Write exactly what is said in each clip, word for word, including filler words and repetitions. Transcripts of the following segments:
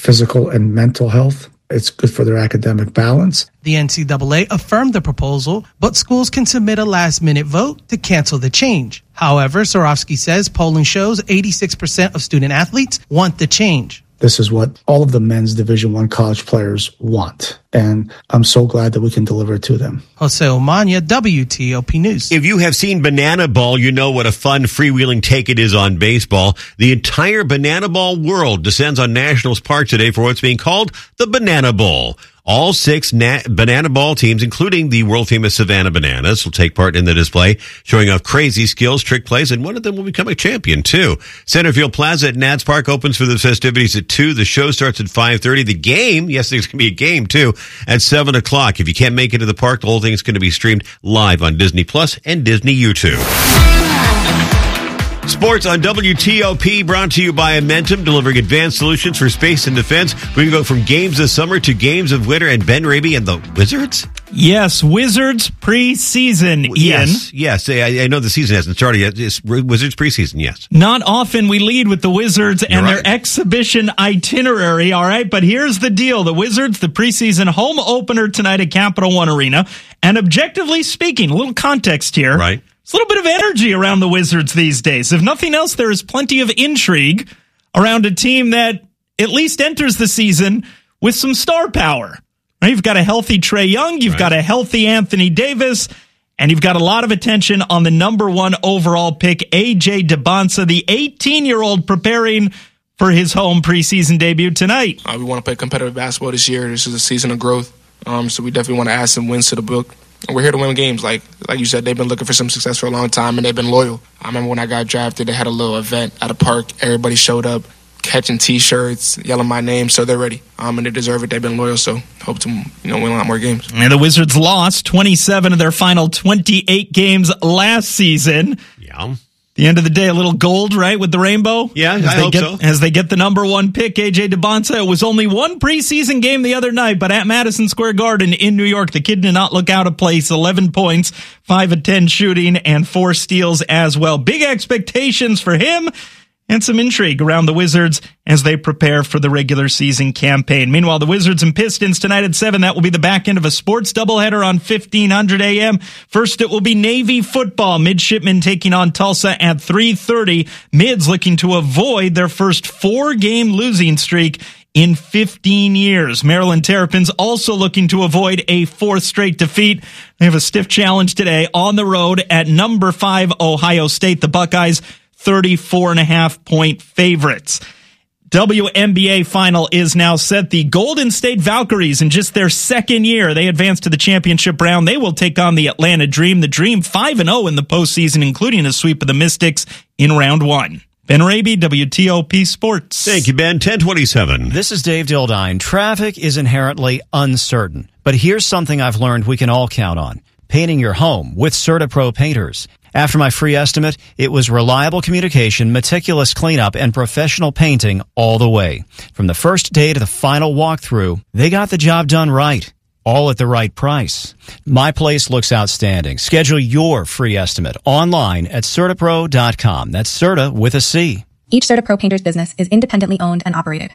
physical and mental health. It's good for their academic balance. The N C double A affirmed the proposal, but schools can submit a last-minute vote to cancel the change. However, Sorofsky says polling shows eighty-six percent of student athletes want the change. This is what all of the men's Division I college players want, and I'm so glad that we can deliver it to them. Jose Omania, W T O P News. If you have seen Banana Ball, you know what a fun freewheeling take it is on baseball. The entire Banana Ball world descends on Nationals Park today for what's being called the Banana Bowl. All six na- Banana Ball teams, including the world-famous Savannah Bananas, will take part in the display, showing off crazy skills, trick plays, and one of them will become a champion, too. Centerfield Plaza at Nats Park opens for the festivities at two. The show starts at five thirty. The game, yes, there's going to be a game, too, at seven o'clock. If you can't make it to the park, the whole thing is going to be streamed live on Disney Plus and Disney YouTube. Sports on W T O P, brought to you by Amentum, delivering advanced solutions for space and defense. We can go from games of summer to games of winter, and Ben Raby and the Wizards? Yes, Wizards preseason, Ian. Yes, yes. I, I know the season hasn't started yet. It's Wizards preseason, yes. Not often we lead with the Wizards and You're right. their exhibition itinerary, all right? But here's the deal. The Wizards, the preseason home opener tonight at Capital One Arena. And objectively speaking, a little context here. Right. There's a little bit of energy around the Wizards these days. If nothing else, there is plenty of intrigue around a team that at least enters the season with some star power. Right? You've got a healthy Trae Young, you've right. got a healthy Anthony Davis, and you've got a lot of attention on the number one overall pick, A J Debonsa, the eighteen-year-old preparing for his home preseason debut tonight. Uh, we want to play competitive basketball this year. This is a season of growth, um, so we definitely want to add some wins to the book. And we're here to win games. Like like you said, they've been looking for some success for a long time, and they've been loyal. I remember when I got drafted, they had a little event at a park. Everybody showed up, catching T-shirts, yelling my name, so they're ready. Um, and they deserve it. They've been loyal, so hope to you know win a lot more games. And the Wizards lost twenty-seven of their final twenty-eight games last season. Yeah. The end of the day, a little gold, right, with the rainbow? Yeah, as I they hope get, so. As they get the number one pick, A J Debonsa. It was only one preseason game the other night, but at Madison Square Garden in New York, the kid did not look out of place. eleven points, five of ten shooting, and four steals as well. Big expectations for him, and some intrigue around the Wizards as they prepare for the regular season campaign. Meanwhile, the Wizards and Pistons tonight at seven. That will be the back end of a sports doubleheader on fifteen hundred A M. First, it will be Navy football. Midshipmen taking on Tulsa at three thirty. Mids looking to avoid their first four-game losing streak in fifteen years. Maryland Terrapins also looking to avoid a fourth straight defeat. They have a stiff challenge today on the road at number five Ohio State. The Buckeyes thirty-four and a half point favorites. W N B A final is now set. The Golden State Valkyries, in just their second year, they advance to the championship round. They will take on the Atlanta Dream. The Dream five and oh in the postseason, including a sweep of the Mystics in round one. Ben Raby, W T O P Sports. Thank you, Ben. ten twenty-seven. This is Dave Dildine. Traffic is inherently uncertain, but here's something I've learned we can all count on. Painting your home with CertaPro painters. After my free estimate, it was reliable communication, meticulous cleanup, and professional painting all the way. From the first day to the final walkthrough, they got the job done right, all at the right price. My place looks outstanding. Schedule your free estimate online at CertaPro dot com. That's Certa with a C. Each CertaPro painter's business is independently owned and operated.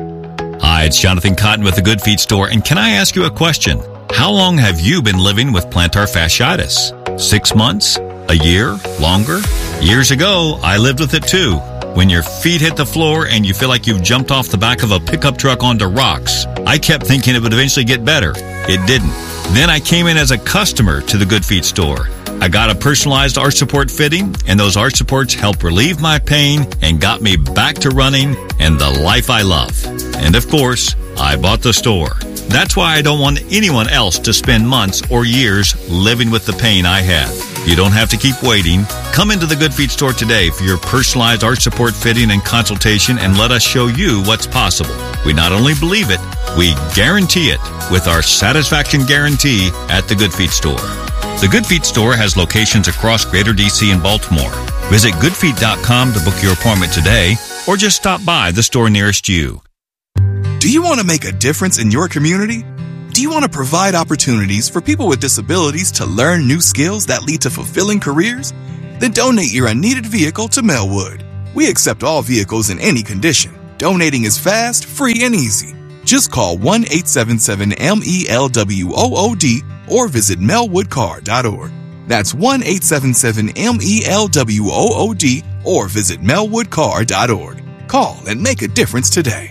Hi, it's Jonathan Cotton with the Good Feet Store, and can I ask you a question? How long have you been living with plantar fasciitis? Six months? A year? Longer? Years ago, I lived with it too. When your feet hit the floor and you feel like you've jumped off the back of a pickup truck onto rocks. I kept thinking it would eventually get better. It didn't. Then I came in as a customer to the Good Feet Store. I got a personalized arch support fitting, and those arch supports helped relieve my pain and got me back to running and the life I love. And of course, I bought the store. That's why I don't want anyone else to spend months or years living with the pain I have. You don't have to keep waiting. Come into the Good Feet Store today for your personalized arch support fitting and consultation, and let us show you what's possible. We not only believe it, we guarantee it with our satisfaction guarantee at the Good Feet Store. The Good Feet Store has locations across Greater D C and Baltimore. Visit good feet dot com to book your appointment today, or just stop by the store nearest you. Do you want to make a difference in your community? Do you want to provide opportunities for people with disabilities to learn new skills that lead to fulfilling careers? Then donate your unneeded vehicle to Melwood. We accept all vehicles in any condition. Donating is fast, free, and easy. Just call one eight seven seven M E L W O O D or visit melwood car dot org. That's one eight seven seven M E L W O O D or visit melwood car dot org. Call and make a difference today.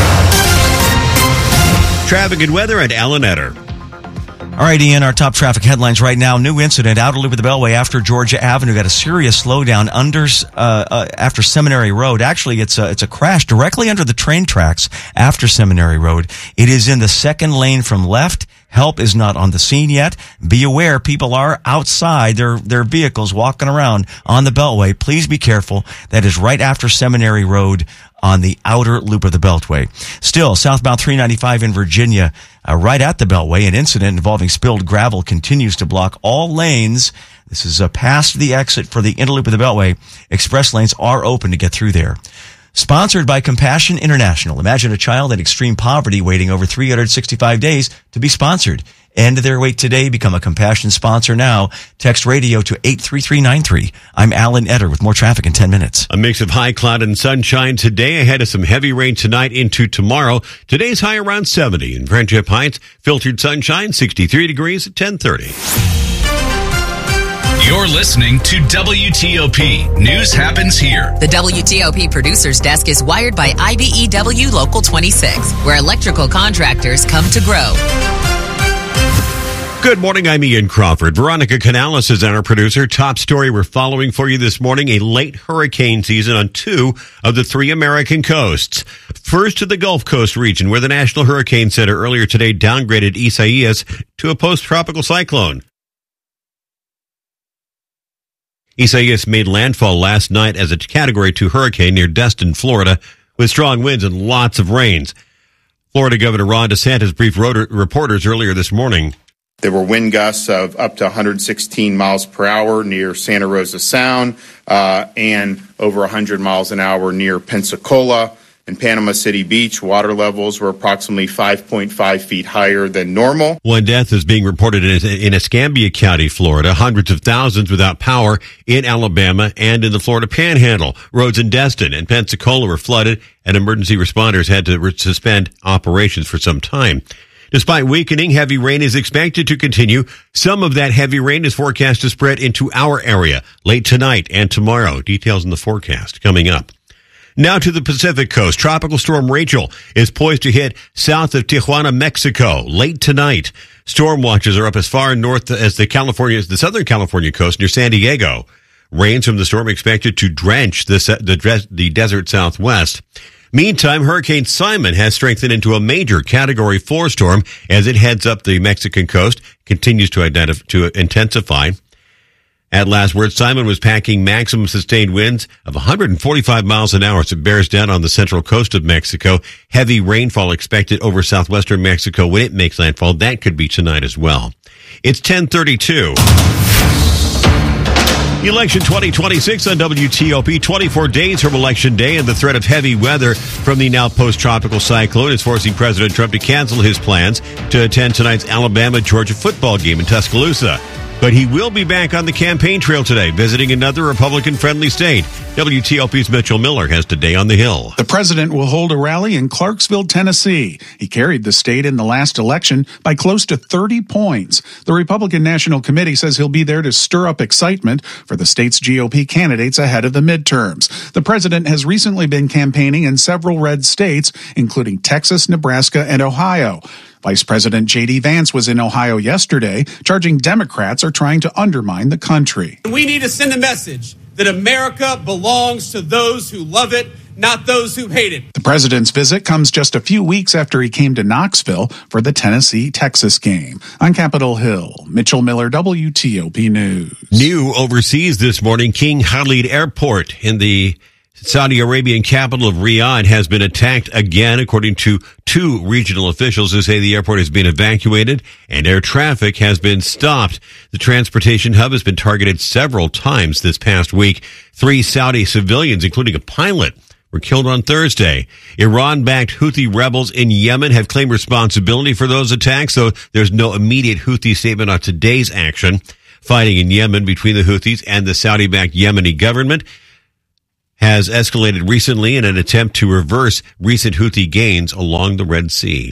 Traffic and weather at Alan Etter. All right, Ian, our top traffic headlines right now. New incident, outer loop of the Beltway after Georgia Avenue. Got a serious slowdown under, uh, uh, after Seminary Road. Actually, it's a, it's a crash directly under the train tracks after Seminary Road. It is in the second lane from left. Help is not on the scene yet. Be aware, people are outside their, their vehicles walking around on the Beltway. Please be careful. That is right after Seminary Road on the outer loop of the Beltway. Still, southbound three ninety-five in Virginia, uh, right at the Beltway, an incident involving spilled gravel continues to block all lanes. This is uh, past the exit for the inner loop of the Beltway. Express lanes are open to get through there. Sponsored by Compassion International. Imagine a child in extreme poverty waiting over three hundred sixty-five days to be sponsored. End their wait today. Become a Compassion sponsor now. Text radio to eight three three nine three. I'm Alan Etter with more traffic in ten minutes. A mix of high cloud and sunshine today, ahead of some heavy rain tonight into tomorrow. Today's high around seventy in Friendship Heights. Filtered sunshine, sixty-three degrees at ten thirty. You're listening to W T O P. News happens here. The W T O P producer's desk is wired by I B E W Local twenty-six, where electrical contractors come to grow. Good morning, I'm Ian Crawford. Veronica Canales is our producer. Top story we're following for you this morning, a late hurricane season on two of the three American coasts. First to the Gulf Coast region, where the National Hurricane Center earlier today downgraded Isaias to a post-tropical cyclone. Isaias made landfall last night as a Category two hurricane near Destin, Florida, with strong winds and lots of rains. Florida Governor Ron DeSantis briefed reporters earlier this morning. There were wind gusts of up to one hundred sixteen miles per hour near Santa Rosa Sound uh, and over one hundred miles an hour near Pensacola. In Panama City Beach, water levels were approximately five point five feet higher than normal. One death is being reported in, in Escambia County, Florida. Hundreds of thousands without power in Alabama and in the Florida Panhandle. Roads in Destin and Pensacola were flooded, and emergency responders had to re- suspend operations for some time. Despite weakening, heavy rain is expected to continue. Some of that heavy rain is forecast to spread into our area late tonight and tomorrow. Details in the forecast coming up. Now to the Pacific Coast. Tropical storm Rachel is poised to hit south of Tijuana, Mexico late tonight. Storm watches are up as far north as the California, the southern California coast near San Diego. Rains from the storm expected to drench the, the, the desert southwest. Meantime, Hurricane Simon has strengthened into a major Category four storm as it heads up the Mexican coast, continues to, identify, to intensify. At last word, Simon was packing maximum sustained winds of one hundred forty-five miles an hour as it bears down on the central coast of Mexico. Heavy rainfall expected over southwestern Mexico when it makes landfall. That could be tonight as well. It's ten thirty-two. Election twenty twenty-six on W T O P. twenty-four days from Election Day, and the threat of heavy weather from the now post-tropical cyclone is forcing President Trump to cancel his plans to attend tonight's Alabama-Georgia football game in Tuscaloosa. But he will be back on the campaign trail today, visiting another Republican-friendly state. W T O P's Mitchell Miller has Today on the Hill. The president will hold a rally in Clarksville, Tennessee. He carried the state in the last election by close to thirty points. The Republican National Committee says he'll be there to stir up excitement for the state's G O P candidates ahead of the midterms. The president has recently been campaigning in several red states, including Texas, Nebraska, and Ohio. Vice President J D Vance was in Ohio yesterday, charging Democrats are trying to undermine the country. We need to send a message that America belongs to those who love it, not those who hate it. The president's visit comes just a few weeks after he came to Knoxville for the Tennessee-Texas game. On Capitol Hill, Mitchell Miller, W T O P News. New overseas this morning, King Khalid Airport in the Saudi Arabian capital of Riyadh has been attacked again, according to two regional officials who say the airport has been evacuated and air traffic has been stopped. The transportation hub has been targeted several times this past week. Three Saudi civilians, including a pilot, were killed on Thursday. Iran-backed Houthi rebels in Yemen have claimed responsibility for those attacks, though there's no immediate Houthi statement on today's action. Fighting in Yemen between the Houthis and the Saudi-backed Yemeni government has escalated recently in an attempt to reverse recent Houthi gains along the Red Sea.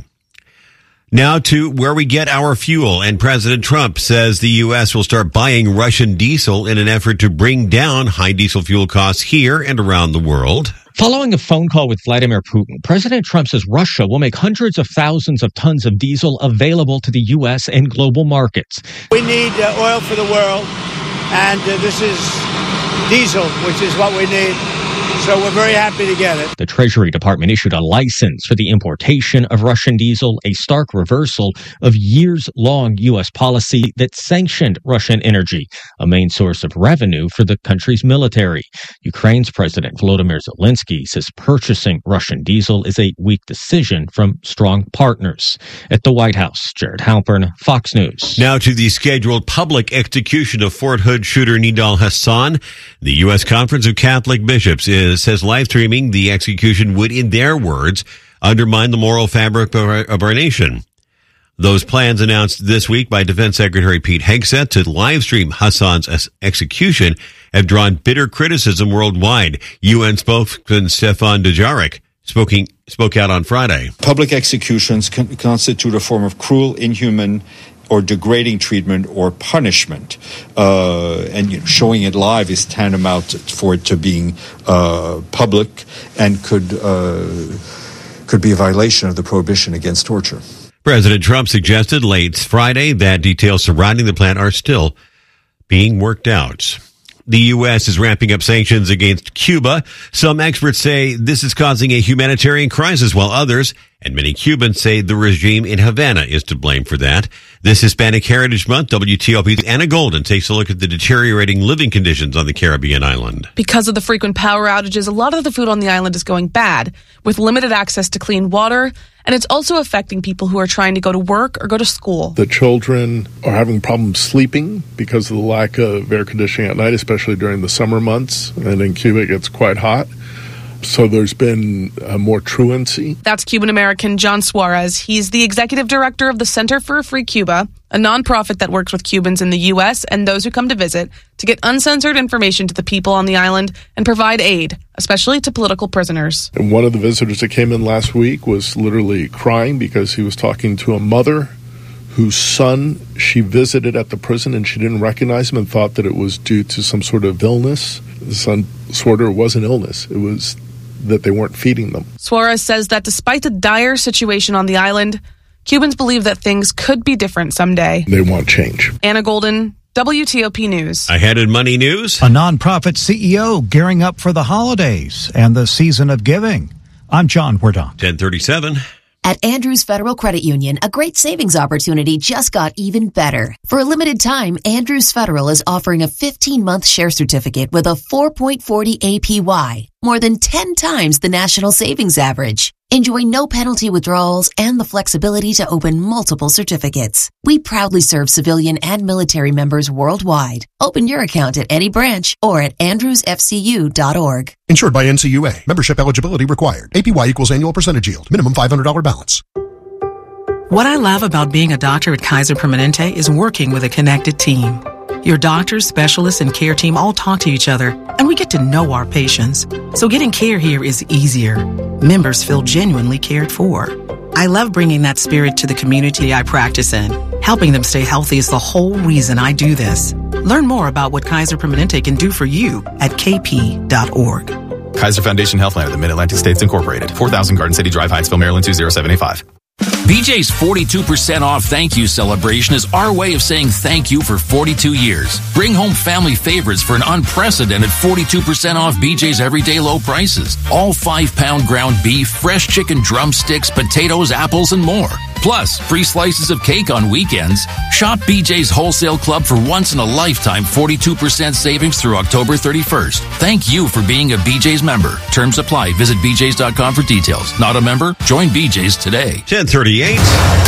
Now to where we get our fuel, and President Trump says the U S will start buying Russian diesel in an effort to bring down high diesel fuel costs here and around the world. Following a phone call with Vladimir Putin, President Trump says Russia will make hundreds of thousands of tons of diesel available to the U S and global markets. We need uh, oil for the world, and uh, this is diesel, which is what we need. So we're very happy to get it. The Treasury Department issued a license for the importation of Russian diesel, a stark reversal of years-long U S policy that sanctioned Russian energy, a main source of revenue for the country's military. Ukraine's President Volodymyr Zelensky says purchasing Russian diesel is a weak decision from strong partners. At the White House, Jared Halpern, Fox News. Now to the scheduled public execution of Fort Hood shooter Nidal Hasan. The U S Conference of Catholic Bishops is says live streaming the execution would, in their words, undermine the moral fabric of our, of our nation. Those plans announced this week by Defense Secretary Pete Hegseth to live stream Hasan's execution have drawn bitter criticism worldwide. U N spokesman Stefan Dujarric spoking, spoke out on Friday. Public executions con- constitute a form of cruel, inhuman, or degrading treatment or punishment. Uh, and you know, showing it live is tantamount for it to being uh, public and could uh, could be a violation of the prohibition against torture. President Trump suggested late Friday that details surrounding the plan are still being worked out. The U S is ramping up sanctions against Cuba. Some experts say this is causing a humanitarian crisis, while others, and many Cubans, say the regime in Havana is to blame for that. This Hispanic Heritage Month, W T O P's Anna Golden takes a look at the deteriorating living conditions on the Caribbean island. Because of the frequent power outages, a lot of the food on the island is going bad, with limited access to clean water, and it's also affecting people who are trying to go to work or go to school. The children are having problems sleeping because of the lack of air conditioning at night, especially during the summer months, and in Cuba it gets quite hot. So there's been uh, more truancy. That's Cuban-American John Suarez. He's the executive director of the Center for a Free Cuba, a nonprofit that works with Cubans in the U S and those who come to visit to get uncensored information to the people on the island and provide aid, especially to political prisoners. And one of the visitors that came in last week was literally crying because he was talking to a mother whose son she visited at the prison, and she didn't recognize him and thought that it was due to some sort of illness. The son swore it was an illness. It was that they weren't feeding them. Suarez says that despite the dire situation on the island, Cubans believe that things could be different someday. They want change. Anna Golden, W T O P News. Ahead in Money News. A nonprofit C E O gearing up for the holidays and the season of giving. I'm John Wardon. ten thirty-seven. At Andrews Federal Credit Union, a great savings opportunity just got even better. For a limited time, Andrews Federal is offering a fifteen-month share certificate with a four point four zero A P Y, more than ten times the national savings average. Enjoy no penalty withdrawals and the flexibility to open multiple certificates. We proudly serve civilian and military members worldwide. Open your account at any branch or at andrews f c u dot org. Insured by N C U A. Membership eligibility required. A P Y equals annual percentage yield. Minimum five hundred dollars balance. What I love about being a doctor at Kaiser Permanente is working with a connected team. Your doctors, specialists, and care team all talk to each other, and we get to know our patients. So getting care here is easier. Members feel genuinely cared for. I love bringing that spirit to the community I practice in. Helping them stay healthy is the whole reason I do this. Learn more about what Kaiser Permanente can do for you at k p dot org. Kaiser Foundation Healthline of the Mid-Atlantic States Incorporated. four thousand Garden City Drive, Hyattsville, Maryland, two zero seven eight five. B J's forty-two percent off thank you celebration is our way of saying thank you for forty-two years. Bring home family favorites for an unprecedented forty-two percent off B J's everyday low prices. All five pound ground beef, fresh chicken drumsticks, potatoes, apples, and more. Plus, free slices of cake on weekends. Shop B J's Wholesale Club for once in a lifetime forty-two percent savings through October thirty-first. Thank you for being a B J's member. Terms apply. Visit b j's dot com for details. Not a member? Join B J's today. ten thirty-eight.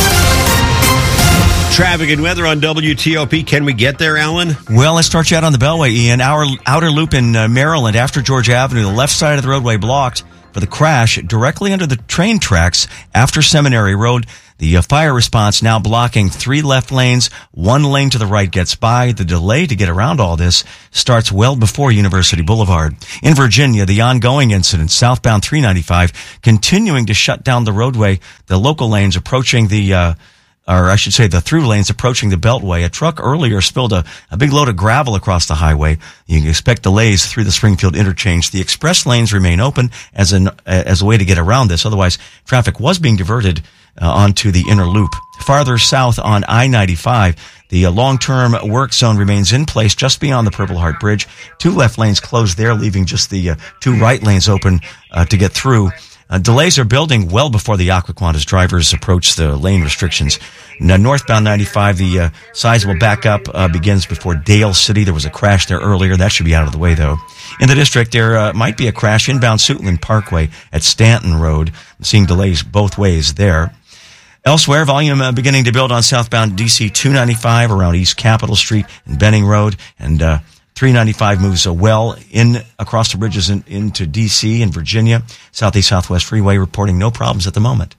Traffic and weather on W T O P. Can we get there, Alan? Well, let's start you out on the Beltway, Ian. Our outer loop in uh, Maryland after Georgia Avenue, the left side of the roadway blocked. for the crash directly under the train tracks after Seminary Road. The uh, fire response now blocking three left lanes. One lane to the right gets by. The delay to get around all this starts well before University Boulevard. In Virginia, the ongoing incident, southbound three ninety-five, continuing to shut down the roadway. The local lanes approaching the, uh, or I should say the through lanes approaching the Beltway. A truck earlier spilled a, a big load of gravel across the highway. You can expect delays through the Springfield interchange. The express lanes remain open as an, as a way to get around this. Otherwise, traffic was being diverted Uh, onto the inner loop. Farther south on I ninety-five, the uh, long-term work zone remains in place just beyond the Purple Heart Bridge. Two left lanes closed there, leaving just the uh, two right lanes open uh, to get through. Uh, delays are building well before the Aquaquantas drivers approach the lane restrictions. Now, northbound ninety-five, the uh, sizable backup uh, begins before Dale City. There was a crash there earlier. That should be out of the way, though. In the district, there uh, might be a crash inbound Suitland Parkway at Stanton Road. I'm seeing delays both ways there. Elsewhere, volume uh, beginning to build on southbound D C two ninety-five around East Capitol Street and Benning Road, and uh, three ninety-five moves uh, well in across the bridges in, into D C and Virginia. Southeast Southwest Freeway reporting no problems at the moment.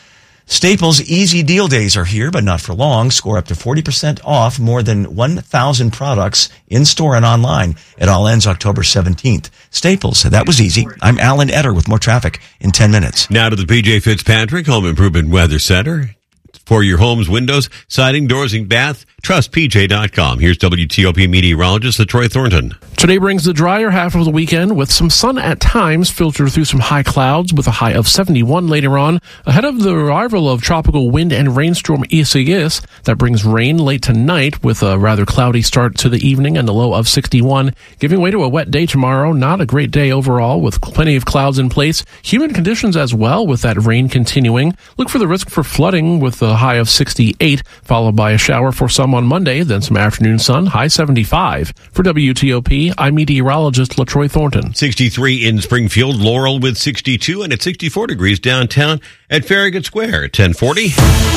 Staples Easy Deal Days are here, but not for long. Score up to forty percent off more than one thousand products in-store and online. It all ends October seventeenth. Staples, that was easy. I'm Alan Etter with more traffic in ten minutes. Now to the P J Fitzpatrick Home Improvement Weather Center. For your home's windows, siding, doors, and bath, trust P J dot com. Here's W T O P meteorologist LaTroy Thornton. Today brings the drier half of the weekend with some sun at times filtered through some high clouds with a high of seventy-one later on. Ahead of the arrival of tropical wind and rainstorm Isaias, that brings rain late tonight with a rather cloudy start to the evening and a low of sixty-one. Giving way to a wet day tomorrow. Not a great day overall with plenty of clouds in place. Humid conditions as well with that rain continuing. Look for the risk for flooding with a high of sixty-eight, followed by a shower for some on Monday, then some afternoon sun, high seventy-five. For W T O P, I'm meteorologist LaTroy Thornton. sixty-three in Springfield, Laurel with sixty-two, and at sixty-four degrees downtown at Farragut Square at ten forty.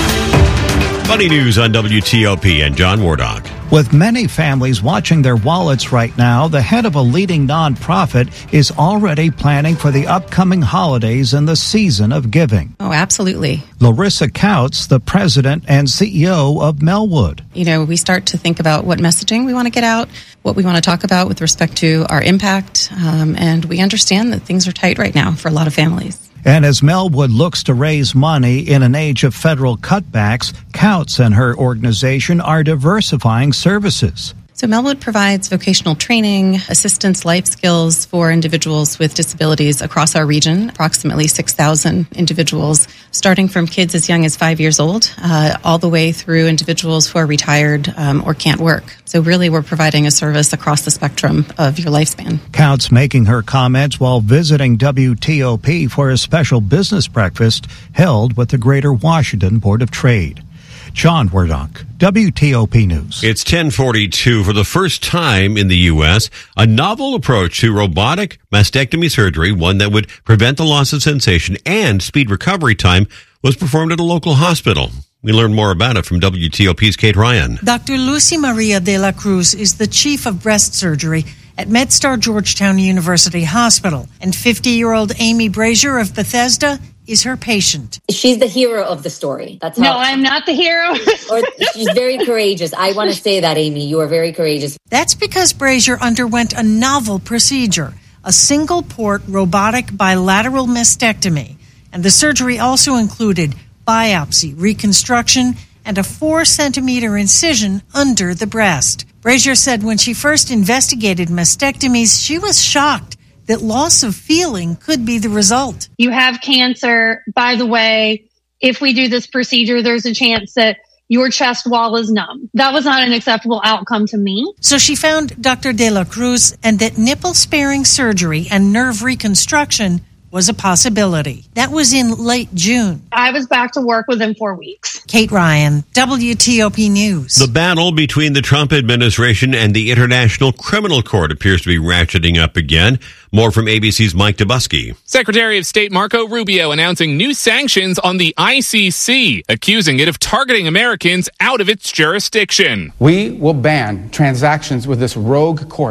Funny news on W T O P and John Wardock. With many families watching their wallets right now, the head of a leading nonprofit is already planning for the upcoming holidays and the season of giving. Oh, absolutely. Larissa Couts, the president and C E O of Melwood. You know, we start to think about what messaging we want to get out, what we want to talk about with respect to our impact, um, and we understand that things are tight right now for a lot of families. And as Melwood looks to raise money in an age of federal cutbacks, Couts and her organization are diversifying services. So Melwood provides vocational training, assistance, life skills for individuals with disabilities across our region, approximately six thousand individuals, starting from kids as young as five years old, uh, all the way through individuals who are retired um, or can't work. So really we're providing a service across the spectrum of your lifespan. Couts making her comments while visiting W T O P for a special business breakfast held with the Greater Washington Board of Trade. John Wardock, W T O P News. It's ten forty-two. For the first time in the U S, a novel approach to robotic mastectomy surgery, one that would prevent the loss of sensation and speed recovery time, was performed at a local hospital. We learn more about it from W T O P's Kate Ryan. Doctor Lucy Maria de la Cruz is the chief of breast surgery at MedStar Georgetown University Hospital, and fifty-year-old Amy Brazier of Bethesda is her patient. She's the hero of the story. That's how No, I'm not the hero. or she's very courageous. I want to say that, Amy. You are very courageous. That's because Brazier underwent a novel procedure, a single-port robotic bilateral mastectomy, and the surgery also included biopsy, reconstruction, and a four-centimeter incision under the breast. Brazier said when she first investigated mastectomies, she was shocked that loss of feeling could be the result. You have cancer. By the way, if we do this procedure, there's a chance that your chest wall is numb. That was not an acceptable outcome to me. So she found Doctor De La Cruz, and that nipple-sparing surgery and nerve reconstruction was a possibility. That was in late June. I was back to work within four weeks. Kate Ryan, W T O P News. The battle between the Trump administration and the International Criminal Court appears to be ratcheting up again. More from A B C's Mike Dubusky. Secretary of State Marco Rubio announcing new sanctions on the I C C, accusing it of targeting Americans out of its jurisdiction. We will ban transactions with this rogue court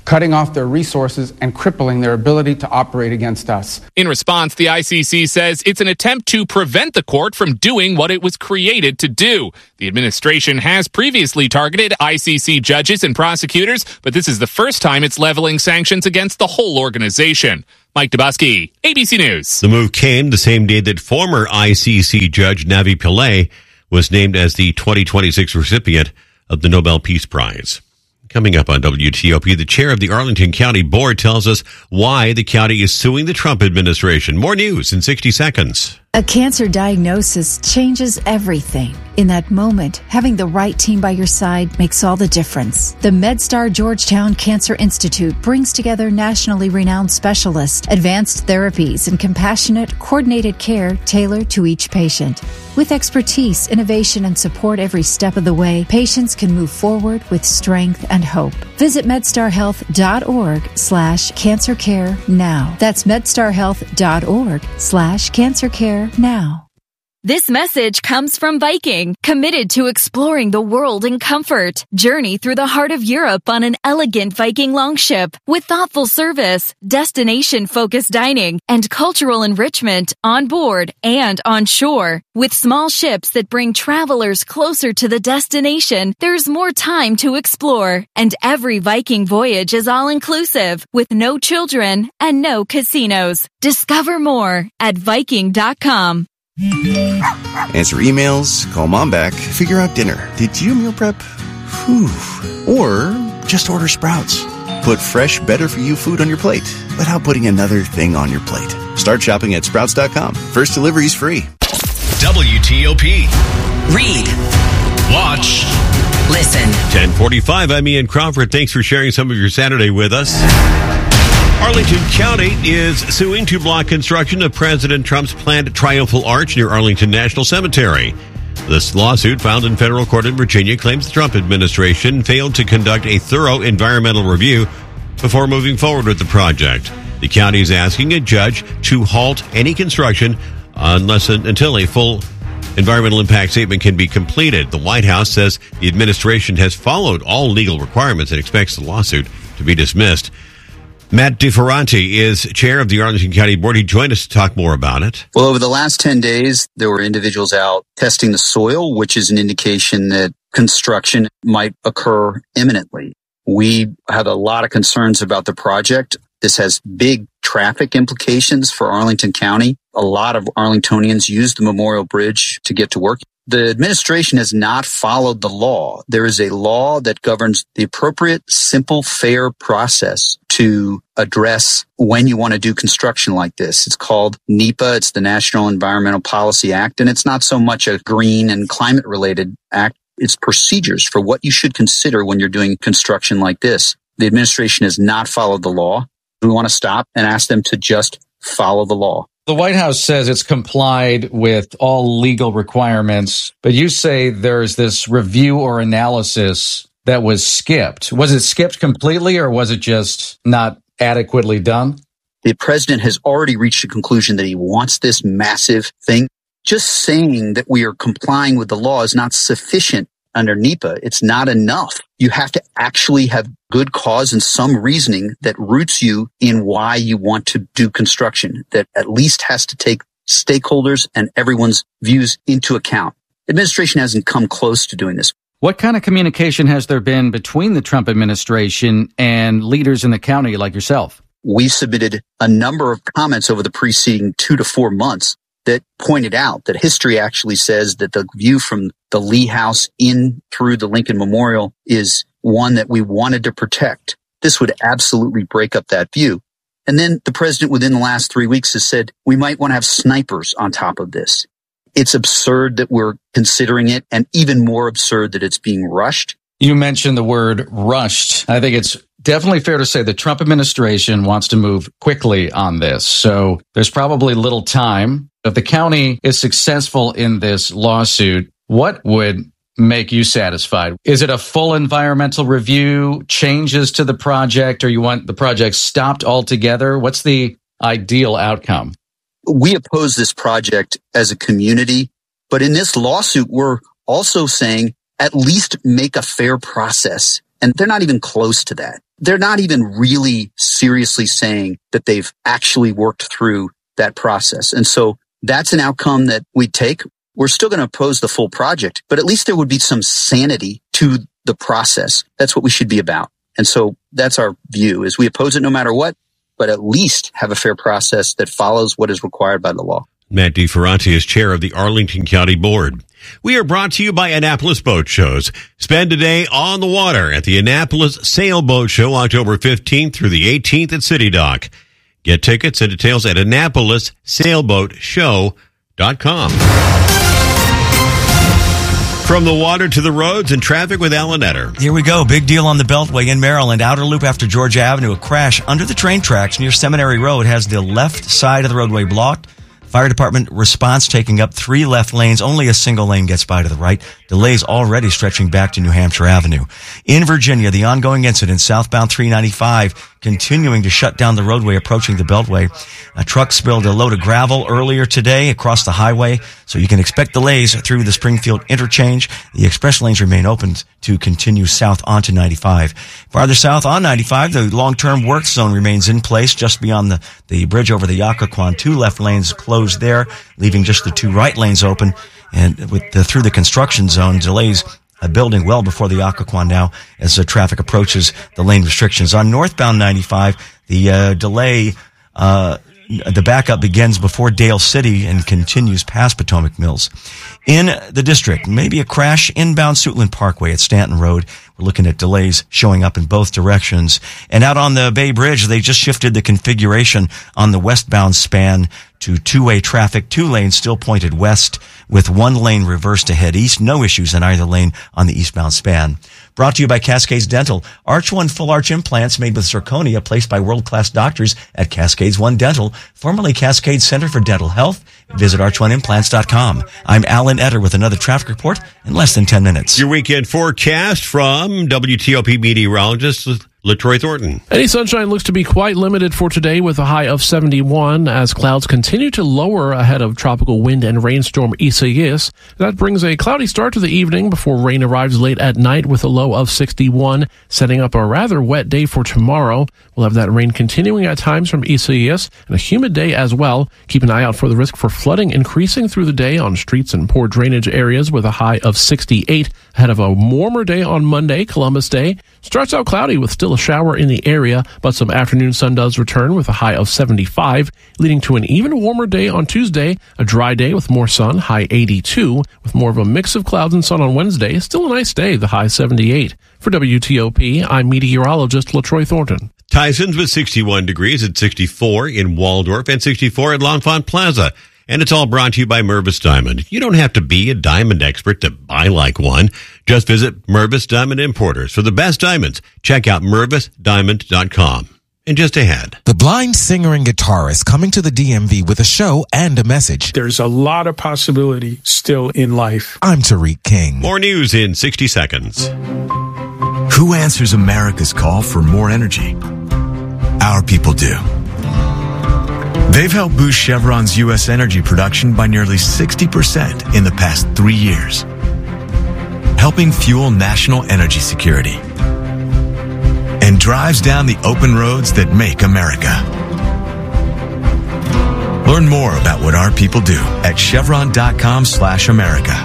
cutting off their resources and crippling their ability to operate against us. In response, the I C C says it's an attempt to prevent the court from doing what it was created to do. The administration has previously targeted I C C judges and prosecutors, but this is the first time it's leveling sanctions against the whole organization. Mike Dubosky, A B C News. The move came the same day that former I C C judge Navi Pillay was named as the twenty twenty-six recipient of the Nobel Peace Prize. Coming up on W T O P, the chair of the Arlington County Board tells us why the county is suing the Trump administration. More news in sixty seconds. A cancer diagnosis changes everything. In that moment, having the right team by your side makes all the difference. The MedStar Georgetown Cancer Institute brings together nationally renowned specialists, advanced therapies, and compassionate, coordinated care tailored to each patient. With expertise, innovation, and support every step of the way, patients can move forward with strength and hope. Visit medstarhealth.org slash cancer care now. That's medstarhealth.org slash cancer care now. This message comes from Viking, committed to exploring the world in comfort. Journey through the heart of Europe on an elegant Viking longship with thoughtful service, destination-focused dining, and cultural enrichment on board and on shore. With small ships that bring travelers closer to the destination, there's more time to explore. And every Viking voyage is all-inclusive, with no children and no casinos. Discover more at Viking dot com. Answer emails, call mom back, figure out dinner. Did you meal prep? Whew. Or just order Sprouts. Put fresh, better-for-you food on your plate without putting another thing on your plate. Start shopping at Sprouts dot com. First delivery's free. W T O P. Read. Watch. Listen. ten forty-five, I'm Ian Crawford. Thanks for sharing some of your Saturday with us. Arlington County is suing to block construction of President Trump's planned Triumphal Arch near Arlington National Cemetery. This lawsuit, filed in federal court in Virginia, claims the Trump administration failed to conduct a thorough environmental review before moving forward with the project. The county is asking a judge to halt any construction unless until a full environmental impact statement can be completed. The White House says the administration has followed all legal requirements and expects the lawsuit to be dismissed. Matt DeFerranti is chair of the Arlington County Board. He joined us to talk more about it. Well, over the last ten days, there were individuals out testing the soil, which is an indication that construction might occur imminently. We have a lot of concerns about the project. This has big traffic implications for Arlington County. A lot of Arlingtonians use the Memorial Bridge to get to work. The administration has not followed the law. There is a law that governs the appropriate, simple, fair process to address when you want to do construction like this. It's called NEPA. It's the National Environmental Policy Act, and it's not so much a green and climate-related act. It's procedures for what you should consider when you're doing construction like this. The administration has not followed the law. We want to stop and ask them to just follow the law. The White House says it's complied with all legal requirements, but you say there's this review or analysis that was skipped. Was it skipped completely, or was it just not adequately done? The president has already reached a conclusion that he wants this massive thing. Just saying that we are complying with the law is not sufficient under NEPA. It's not enough. You have to actually have good cause and some reasoning that roots you in why you want to do construction, that at least has to take stakeholders and everyone's views into account. Administration hasn't come close to doing this. What kind of communication has there been between the Trump administration and leaders in the county like yourself? We submitted a number of comments over the preceding two to four months that pointed out that history actually says that the view from the Lee House in through the Lincoln Memorial is one that we wanted to protect. This would absolutely break up that view. And then the president within the last three weeks has said we might want to have snipers on top of this. It's absurd that we're considering it, and even more absurd that it's being rushed. You mentioned the word rushed. I think it's definitely fair to say the Trump administration wants to move quickly on this. So there's probably little time. If the county is successful in this lawsuit, what would make you satisfied? Is it a full environmental review, changes to the project, or you want the project stopped altogether? What's the ideal outcome? We oppose this project as a community, but in this lawsuit, we're also saying at least make a fair process. And they're not even close to that. they're not even really seriously saying that they've actually worked through that process. And so that's an outcome that we take. We're still going to oppose the full project, but at least there would be some sanity to the process. That's what we should be about. And so that's our view, is we oppose it no matter what, but at least have a fair process that follows what is required by the law. Matt DeFerranti is chair of the Arlington County Board. We are brought to you by Annapolis Boat Shows. Spend a day on the water at the Annapolis Sailboat Show, October fifteenth through the eighteenth at City Dock. Get tickets and details at Annapolis Sailboat Show dot com. From the water to the roads and traffic with Alan Etter. Here we go. Big deal on the Beltway in Maryland. Outer loop after Georgia Avenue. A crash under the train tracks near Seminary Road has the left side of the roadway blocked. Fire department response taking up three left lanes. Only a single lane gets by to the right. Delays already stretching back to New Hampshire Avenue. In Virginia, the ongoing incident, southbound three ninety-five, continuing to shut down the roadway approaching the Beltway. A truck spilled a load of gravel earlier today across the highway, so you can expect delays through the Springfield interchange. The express lanes remain open to continue south onto ninety-five. Farther south on ninety-five, the long-term work zone remains in place just beyond the, the bridge over the Occoquan. Two left lanes closed there, leaving just the two right lanes open. And with the, through the construction zone, delays a building well before the Occoquan now as the traffic approaches the lane restrictions. On northbound ninety-five, the uh, delay, uh, the backup begins before Dale City and continues past Potomac Mills. In the district, maybe a crash inbound Suitland Parkway at Stanton Road. We're looking at delays showing up in both directions. And out on the Bay Bridge, they just shifted the configuration on the westbound span to two-way traffic. Two lanes still pointed west with one lane reversed to head east. No issues in either lane on the eastbound span. Brought to you by Cascades Dental. Arch One full arch implants made with zirconia placed by world-class doctors at Cascades One Dental, formerly Cascades Center for Dental Health. Visit arch one implants dot com. I'm Alan Etter with another traffic report in less than ten minutes. Your weekend forecast from W T O P meteorologist LaTroy Thornton. Any sunshine looks to be quite limited for today with a high of seventy-one as clouds continue to lower ahead of tropical wind and rainstorm Isaias. That brings a cloudy start to the evening before rain arrives late at night with a low of sixty-one, setting up a rather wet day for tomorrow. We'll have that rain continuing at times from Isaias and a humid day as well. Keep an eye out for the risk for flooding increasing through the day on streets and poor drainage areas with a high of sixty-eight ahead of a warmer day on Monday, Columbus Day. Starts out cloudy with still a shower in the area, but some afternoon sun does return with a high of seventy-five, leading to an even warmer day on Tuesday, a dry day with more sun, high eighty-two, with more of a mix of clouds and sun on Wednesday. Still a nice day, the high seventy-eight. For W T O P, I'm meteorologist LaTroy Thornton. Tyson's with sixty-one degrees at sixty-four in Waldorf and sixty-four at L'Enfant Plaza. And it's all brought to you by Mervis Diamond. You don't have to be a diamond expert to buy like one. Just visit Mervis Diamond Importers. For the best diamonds, check out mervis diamond dot com. And just ahead, the blind singer and guitarist coming to the D M V with a show and a message. There's a lot of possibility still in life. I'm Tariq King. More news in sixty seconds. Who answers America's call for more energy? Our people do. They've helped boost Chevron's U S energy production by nearly sixty percent in the past three years, helping fuel national energy security, and drives down the open roads that make America. Learn more about what our people do at chevron.com slash America.